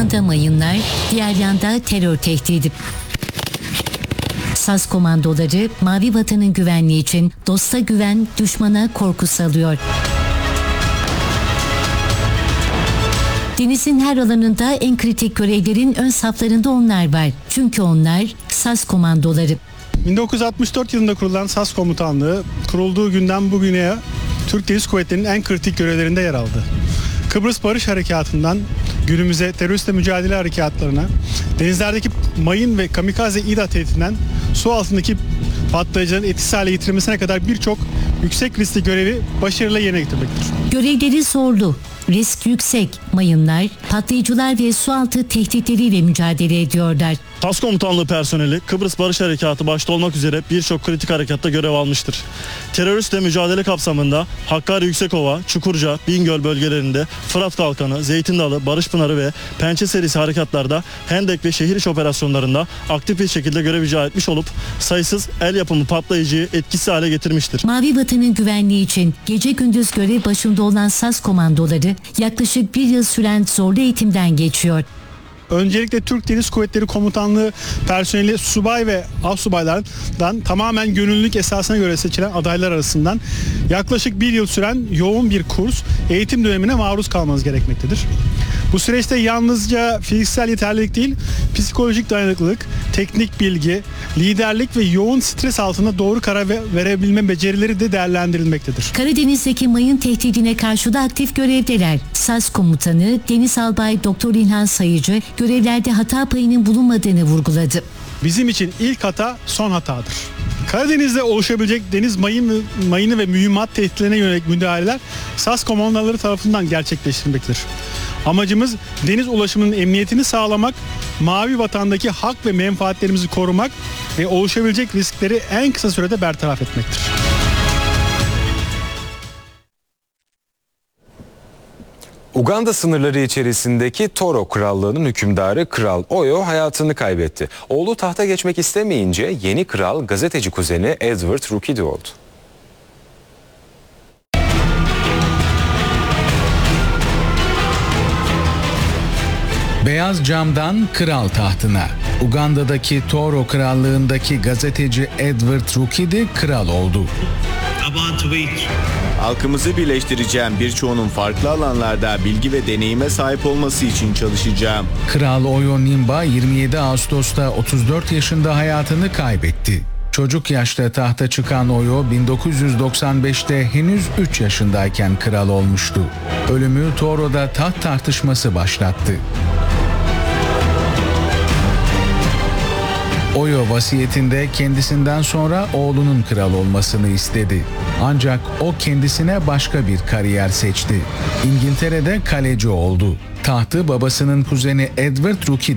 yanda mayınlar, diğer yanda terör tehdidi. SAS komandoları Mavi Vatan'ın güvenliği için dosta güven, düşmana korku salıyor. Denizin her alanında en kritik görevlerin ön saflarında onlar var. Çünkü onlar SAS komandoları. 1964 yılında kurulan SAS Komutanlığı kurulduğu günden bugüne Türk Deniz Kuvvetleri'nin en kritik görevlerinde yer aldı. Kıbrıs Barış Harekatı'ndan günümüze teröristle mücadele harekatlarına, denizlerdeki mayın ve kamikaze İDA tehdidinden su altındaki patlayıcıların etkisiz hale getirilmesine kadar birçok yüksek riskli görevi başarıyla yerine getirmektir. Görevleri zorlu, risk yüksek. Mayınlar, patlayıcılar ve sualtı tehditleriyle mücadele ediyorlar. SAS Komutanlığı personeli Kıbrıs Barış Harekatı başta olmak üzere birçok kritik harekatta görev almıştır. Teröristle mücadele kapsamında Hakkari Yüksekova, Çukurca, Bingöl bölgelerinde Fırat Kalkanı, Zeytin Dalı, Barış Pınarı ve Pençe serisi harekatlarda Hendek ve şehir içi operasyonlarında aktif bir şekilde görev icra etmiş olup sayısız el yapımı patlayıcıyı etkisiz hale getirmiştir. Mavi Vatan'ın güvenliği için gece gündüz görev başında olan SAS komandoları yaklaşık 1 yıl süren zorlu eğitimden geçiyor. Öncelikle Türk Deniz Kuvvetleri Komutanlığı personeli subay ve astsubaylardan tamamen gönüllülük esasına göre seçilen adaylar arasından yaklaşık 1 yıl süren yoğun bir kurs, eğitim dönemine maruz kalmanız gerekmektedir. Bu süreçte yalnızca fiziksel yeterlilik değil, psikolojik dayanıklılık, teknik bilgi, liderlik ve yoğun stres altında doğru karar verebilme becerileri de değerlendirilmektedir. Karadeniz'deki mayın tehdidine karşı da aktif görevdeler. SAS komutanı Deniz Albay Doktor İlhan Sayıcı görevlerde hata payının bulunmadığını vurguladı. Bizim için ilk hata son hatadır. Karadeniz'de oluşabilecek deniz mayını ve mühimmat tehditlerine yönelik müdahaleler SAS komandoları tarafından gerçekleştirilmektedir. Amacımız deniz ulaşımının emniyetini sağlamak, Mavi Vatan'daki hak ve menfaatlerimizi korumak ve oluşabilecek riskleri en kısa sürede bertaraf etmektir. Uganda sınırları içerisindeki Toro Krallığı'nın hükümdarı Kral Oyo hayatını kaybetti. Oğlu tahta geçmek istemeyince yeni kral gazeteci kuzeni Edward Rukidi oldu. Beyaz camdan kral tahtına. Uganda'daki Toro Krallığı'ndaki gazeteci Edward Rukidi kral oldu. Halkımızı birleştireceğim, birçoğunun farklı alanlarda bilgi ve deneyime sahip olması için çalışacağım. Kral Oyo Nimba 27 Ağustos'ta 34 yaşında hayatını kaybetti. Çocuk yaşta tahta çıkan Oyo 1995'te henüz 3 yaşındayken kral olmuştu. Ölümü Toro'da taht tartışması başlattı. Oyo vasiyetinde kendisinden sonra oğlunun kral olmasını istedi. Ancak o kendisine başka bir kariyer seçti. İngiltere'de kaleci oldu. Tahtı babasının kuzeni Edward Rukidi